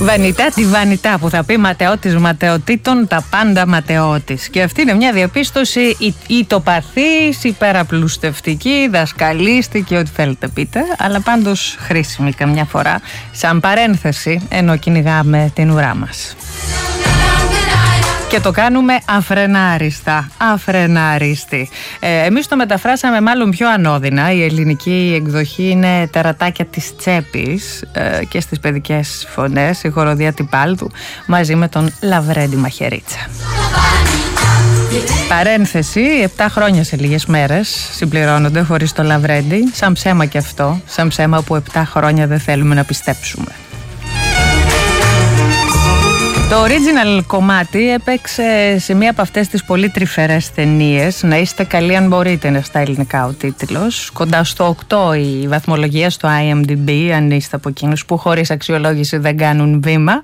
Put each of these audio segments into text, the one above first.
Βανιτά τη βανιτά, που θα πει ματαιώτης ματαιωτήτων, τα πάντα ματαιώτης. Και αυτή είναι μια διαπίστωση ητοπαθής, υπεραπλουστευτική, δασκαλίστικη, ό,τι θέλετε πείτε, αλλά πάντως χρήσιμη καμιά φορά σαν παρένθεση, ενώ κυνηγάμε την ουρά μας. Και το κάνουμε αφρενάριστα, αφρενάριστη. Εμείς το μεταφράσαμε μάλλον πιο ανώδυνα. Η ελληνική εκδοχή είναι τερατάκια της τσέπης και στις παιδικές φωνές η χοροδία Τυπάλδου μαζί με τον Λαβρέντη Μαχαιρίτσα. Παρένθεση, 7 χρόνια σε λίγες μέρες συμπληρώνονται χωρίς το Λαβρέντη. Σαν ψέμα και αυτό, σαν ψέμα που 7 χρόνια δεν θέλουμε να πιστέψουμε. Το original κομμάτι έπαιξε σε μία από αυτές τις πολύ τρυφερές ταινίες. Να είστε καλοί αν μπορείτε είναι στα ελληνικά ο τίτλος. Κοντά στο 8 η βαθμολογία στο IMDb, αν είστε από εκείνους που χωρίς αξιολόγηση δεν κάνουν βήμα.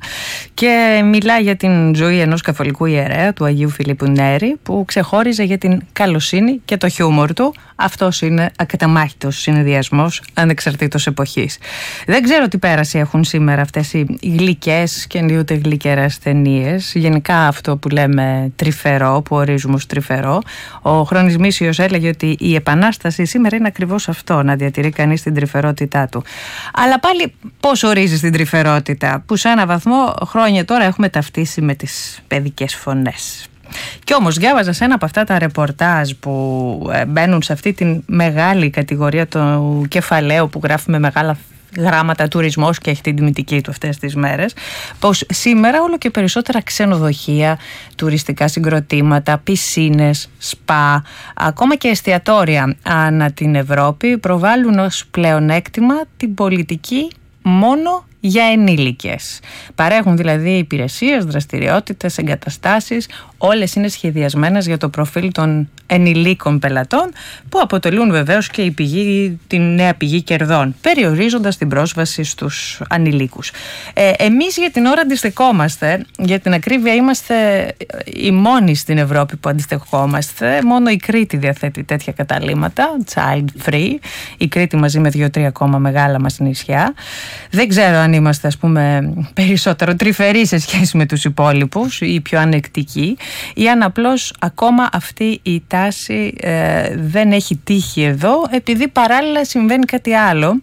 Και μιλάει για την ζωή ενός καθολικού ιερέα, του Αγίου Φιλίππου Νέρη, που ξεχώριζε για την καλοσύνη και το χιούμορ του. Αυτός είναι ακαταμάχητος συνδυασμός ανεξαρτήτως εποχής. Δεν ξέρω τι πέραση έχουν σήμερα αυτές οι γλυκές και ενίοτε γλυκερές ταινίες. Γενικά αυτό που λέμε τρυφερό, που ορίζουμε ως τρυφερό. Ο Χρονισμήσιος έλεγε ότι η επανάσταση σήμερα είναι ακριβώς αυτό, να διατηρεί κανείς την τρυφερότητά του. Αλλά πάλι πώς ορίζεις την τρυφερότητα, που σε ένα βαθμό χρόνια τώρα έχουμε ταυτίσει με τις παιδικές φωνές. Κι όμως διάβαζα σε ένα από αυτά τα ρεπορτάζ που μπαίνουν σε αυτή τη μεγάλη κατηγορία του κεφαλαίου που γράφει με μεγάλα γράμματα τουρισμός και έχει την τιμητική του αυτές τις μέρες, πως σήμερα όλο και περισσότερα ξενοδοχεία, τουριστικά συγκροτήματα, πισίνες, σπα, ακόμα και εστιατόρια ανά την Ευρώπη προβάλλουν ως πλεονέκτημα την πολιτική μόνο για ενήλικες. Παρέχουν δηλαδή υπηρεσίες, δραστηριότητες, εγκαταστάσεις, όλες είναι σχεδιασμένες για το προφίλ των ενηλίκων πελατών, που αποτελούν βεβαίως και την νέα πηγή κερδών, περιορίζοντας την πρόσβαση στους ανηλίκους. Εμείς για την ώρα αντιστεκόμαστε, για την ακρίβεια είμαστε οι μόνοι στην Ευρώπη που αντιστεκόμαστε. Μόνο η Κρήτη διαθέτει τέτοια καταλύματα, child free, η Κρήτη μαζί με 2-3 ακόμα μεγάλα μας νησιά. Δεν ξέρω αν είμαστε ας πούμε περισσότερο τρυφεροί σε σχέση με τους υπόλοιπους ή πιο ανεκτικοί, ή αν απλώς ακόμα αυτή η τάση δεν έχει τύχει εδώ, επειδή παράλληλα συμβαίνει κάτι άλλο.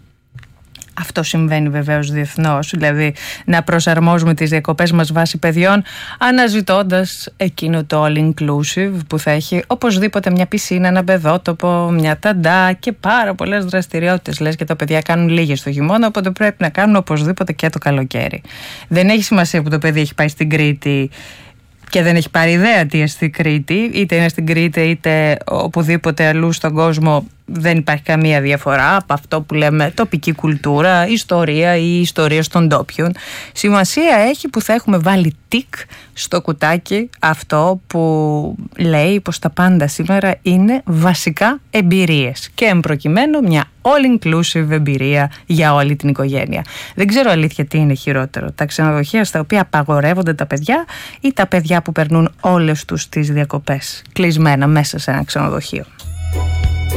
Αυτό συμβαίνει βεβαίως διεθνώς, δηλαδή να προσαρμόζουμε τις διακοπές μας βάσει παιδιών, αναζητώντας εκείνο το all-inclusive που θα έχει οπωσδήποτε μια πισίνα, ένα παιδότοπο, μια ταντά και πάρα πολλές δραστηριότητες. Λες και τα παιδιά κάνουν λίγες το χειμώνα, οπότε πρέπει να κάνουν οπωσδήποτε και το καλοκαίρι. Δεν έχει σημασία που το παιδί έχει πάει στην Κρήτη και δεν έχει πάρει ιδέα τι είναι στην Κρήτη, είτε είναι στην Κρήτη είτε οπουδήποτε αλλού στον κόσμο. Δεν υπάρχει καμία διαφορά από αυτό που λέμε τοπική κουλτούρα, ιστορία ή ιστορίες των ντόπιων. Σημασία έχει που θα έχουμε βάλει τικ στο κουτάκι αυτό που λέει πως τα πάντα σήμερα είναι βασικά εμπειρίες και εμπροκειμένου μια all-inclusive εμπειρία για όλη την οικογένεια. Δεν ξέρω αλήθεια τι είναι χειρότερο, τα ξενοδοχεία στα οποία απαγορεύονται τα παιδιά ή τα παιδιά που περνούν όλες τους τις διακοπές κλεισμένα μέσα σε ένα ξενοδοχείο.